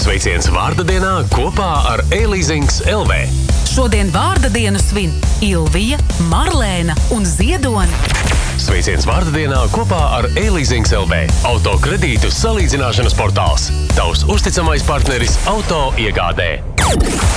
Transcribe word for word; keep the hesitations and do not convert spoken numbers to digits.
Sveiciens vārda dienā kopā ar e-leasings L V. Šodien vārda dienu svin Ilvija, Marlēna un Ziedone. Sveiciens vārda dienā kopā ar e-leasings L V. Auto kredītu salīdzināšanas portāls. Tavs uzticamais partneris auto iegādē.